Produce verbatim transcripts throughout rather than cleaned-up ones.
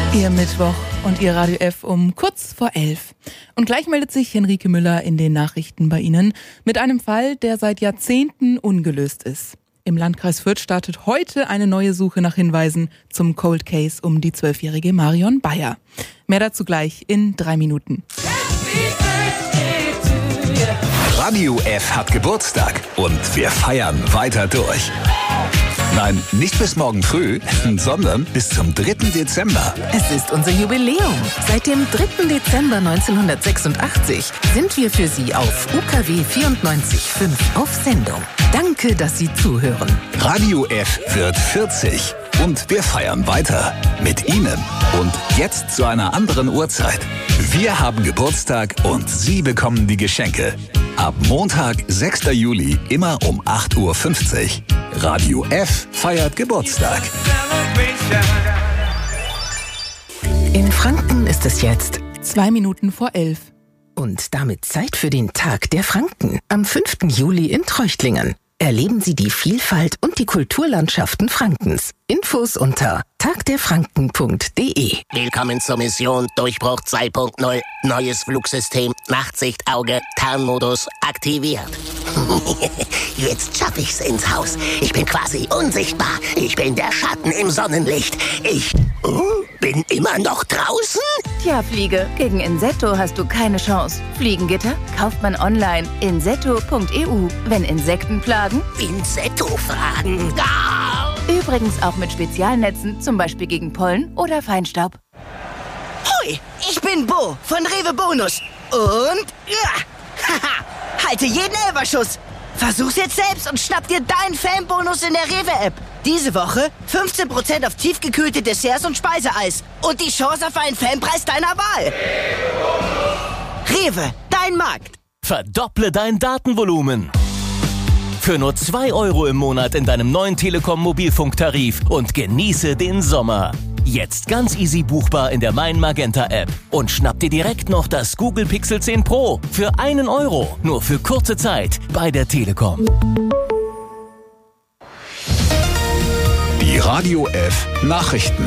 Ihr Mittwoch und Ihr Radio F um kurz vor elf. Und gleich meldet sich Henrike Müller in den Nachrichten bei Ihnen mit einem Fall, der seit Jahrzehnten ungelöst ist. Im Landkreis Fürth startet heute eine neue Suche nach Hinweisen zum Cold Case um die zwölfjährige Marion Bayer. Mehr dazu gleich in drei Minuten. Radio F hat Geburtstag und wir feiern weiter durch. Nein, nicht bis morgen früh, sondern bis zum dritten Dezember. Es ist unser Jubiläum. Seit dem dritten Dezember neunzehnhundertsechsundachtzig sind wir für Sie auf U K W vierundneunzig Komma fünf auf Sendung. Danke, dass Sie zuhören. Radio F wird vierzig und wir feiern weiter mit Ihnen. Und jetzt zu einer anderen Uhrzeit. Wir haben Geburtstag und Sie bekommen die Geschenke. Ab Montag, sechster Juli, immer um acht Uhr fünfzig. Radio F feiert Geburtstag. In Franken ist es jetzt Zwei Minuten vor elf. und damit Zeit für den Tag der Franken am fünften Juli in Treuchtlingen. Erleben Sie die Vielfalt und die Kulturlandschaften Frankens. Infos unter tagderfranken punkt de. Willkommen zur Mission Durchbruch zwei Punkt null. Neues Flugsystem, Nachtsichtauge, Tarnmodus aktiviert. Jetzt schaffe ich's ins Haus. Ich bin quasi unsichtbar. Ich bin der Schatten im Sonnenlicht. Ich uh, bin immer noch draußen? Tja, Fliege, gegen Insetto hast du keine Chance. Fliegengitter kauft man online. insetto punkt e u. Wenn Insekten plagen. Insetto-Fragen. Ah! Übrigens auch mit Spezialnetzen, zum Beispiel gegen Pollen oder Feinstaub. Hoi, ich bin Bo von Rewe Bonus. Und ja, haha, halte jeden Elferschuss. Versuch's jetzt selbst und schnapp dir deinen Fanbonus in der Rewe-App. Diese Woche fünfzehn Prozent auf tiefgekühlte Desserts und Speiseeis. Und die Chance auf einen Fanpreis deiner Wahl. Rewe, dein Markt. Verdopple dein Datenvolumen. Für nur zwei Euro im Monat in deinem neuen Telekom-Mobilfunktarif und genieße den Sommer. Jetzt ganz easy buchbar in der Mein Magenta App. Und schnapp dir direkt noch das Google Pixel zehn Pro für einen Euro. Nur für kurze Zeit bei der Telekom. Die Radio F Nachrichten.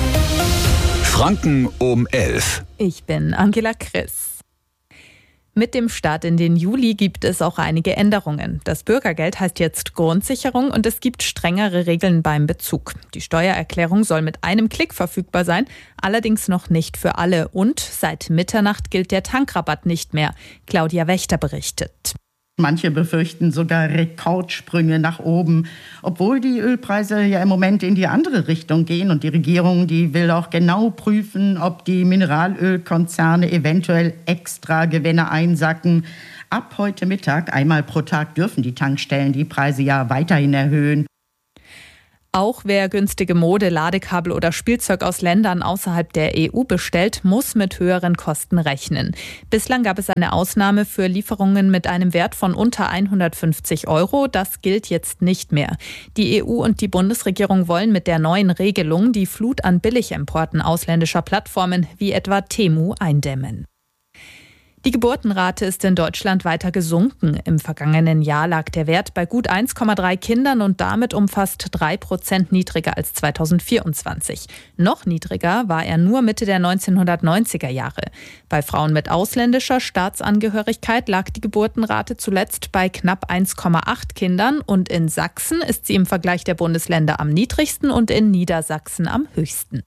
Franken um elf. Ich bin Angela Chris. Mit dem Start in den Juli gibt es auch einige Änderungen. Das Bürgergeld heißt jetzt Grundsicherung und es gibt strengere Regeln beim Bezug. Die Steuererklärung soll mit einem Klick verfügbar sein, allerdings noch nicht für alle. Und seit Mitternacht gilt der Tankrabatt nicht mehr. Claudia Wächter berichtet. Manche befürchten sogar Rekordsprünge nach oben, obwohl die Ölpreise ja im Moment in die andere Richtung gehen. Und die Regierung, die will auch genau prüfen, ob die Mineralölkonzerne eventuell extra Gewinne einsacken. Ab heute Mittag, einmal pro Tag, dürfen die Tankstellen die Preise ja weiterhin erhöhen. Auch wer günstige Mode, Ladekabel oder Spielzeug aus Ländern außerhalb der E U bestellt, muss mit höheren Kosten rechnen. Bislang gab es eine Ausnahme für Lieferungen mit einem Wert von unter hundertfünfzig Euro. Das gilt jetzt nicht mehr. Die E U und die Bundesregierung wollen mit der neuen Regelung die Flut an Billigimporten ausländischer Plattformen wie etwa Temu eindämmen. Die Geburtenrate ist in Deutschland weiter gesunken. Im vergangenen Jahr lag der Wert bei gut eins Komma drei Kindern und damit um fast drei Prozent niedriger als zweitausendvierundzwanzig. Noch niedriger war er nur Mitte der neunzehnhundertneunziger Jahre. Bei Frauen mit ausländischer Staatsangehörigkeit lag die Geburtenrate zuletzt bei knapp eins Komma acht Kindern und in Sachsen ist sie im Vergleich der Bundesländer am niedrigsten und in Niedersachsen am höchsten.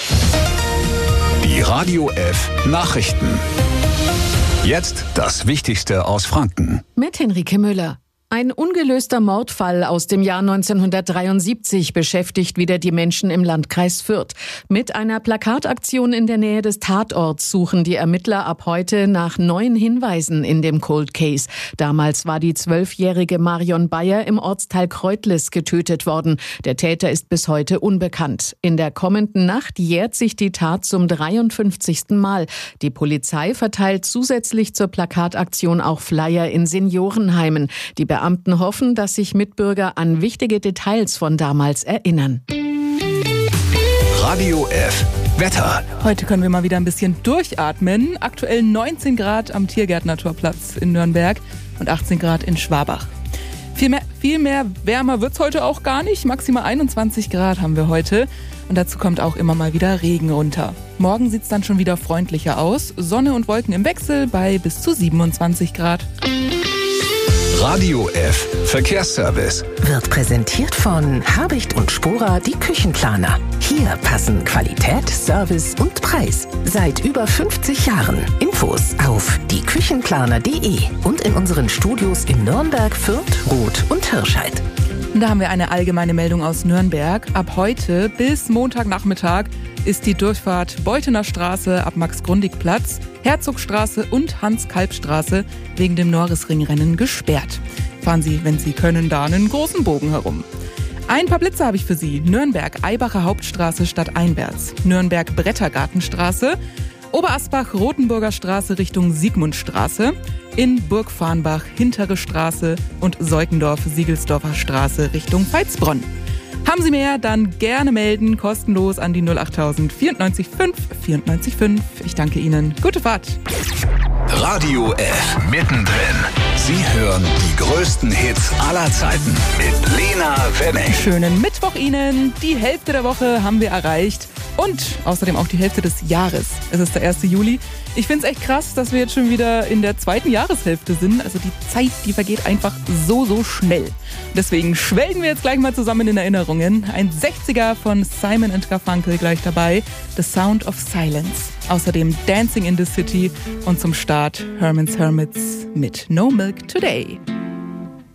Die Radio F Nachrichten. Jetzt das Wichtigste aus Franken. Mit Henrike Müller. Ein ungelöster Mordfall aus dem Jahr neunzehnhundertdreiundsiebzig beschäftigt wieder die Menschen im Landkreis Fürth. Mit einer Plakataktion in der Nähe des Tatorts suchen die Ermittler ab heute nach neuen Hinweisen in dem Cold Case. Damals war die zwölfjährige Marion Bayer im Ortsteil Kreutlis getötet worden. Der Täter ist bis heute unbekannt. In der kommenden Nacht jährt sich die Tat zum dreiundfünfzigsten Mal. Die Polizei verteilt zusätzlich zur Plakataktion auch Flyer in Seniorenheimen. Die Beamten hoffen, dass sich Mitbürger an wichtige Details von damals erinnern. Radio F Wetter. Heute können wir mal wieder ein bisschen durchatmen. Aktuell neunzehn Grad am Tiergärtnertorplatz in Nürnberg und achtzehn Grad in Schwabach. Viel mehr, viel mehr wärmer wird's heute auch gar nicht. Maximal einundzwanzig Grad haben wir heute. und dazu kommt auch immer mal wieder Regen runter. Morgen sieht es dann schon wieder freundlicher aus. Sonne und Wolken im Wechsel bei bis zu siebenundzwanzig Grad. Radio F Verkehrsservice wird präsentiert von Habicht und Spora, die Küchenplaner. Hier passen Qualität, Service und Preis. Seit über fünfzig Jahren. Infos auf die küchenplaner punkt de und in unseren Studios in Nürnberg, Fürth, Roth und Hirscheid. Da haben wir eine allgemeine Meldung aus Nürnberg. Ab heute bis Montagnachmittag ist die Durchfahrt Beuthener Straße ab Max-Grundig-Platz, Herzogstraße und Hans-Kalb-Straße wegen dem Norrisring-Rennen gesperrt. Fahren Sie, wenn Sie können, da einen großen Bogen herum. Ein paar Blitze habe ich für Sie. Nürnberg, Eibacher Hauptstraße stadteinwärts. Nürnberg, Brettergartenstraße. Oberasbach, Rothenburger Straße Richtung Siegmundstraße. In Burgfarnbach, Hintere Straße und Seukendorf, Siegelsdorfer Straße Richtung Veitsbronn. Haben Sie mehr, dann gerne melden, kostenlos an die null acht null null vier fünf vier fünf fünf. Ich danke Ihnen. Gute Fahrt. Radio F mittendrin. Sie hören die größten Hits aller Zeiten mit Lena Wenning. Schönen Mittwoch Ihnen. Die Hälfte der Woche haben wir erreicht. Und außerdem auch die Hälfte des Jahres. Es ist der erste Juli. Ich finde es echt krass, dass wir jetzt schon wieder in der zweiten Jahreshälfte sind. Also die Zeit, die vergeht einfach so, so schnell. Deswegen schwelgen wir jetzt gleich mal zusammen in Erinnerungen. Ein sechziger von Simon and Garfunkel gleich dabei. The Sound of Silence. Außerdem Dancing in the City. Und zum Start Herman's Hermits mit No Milk Today.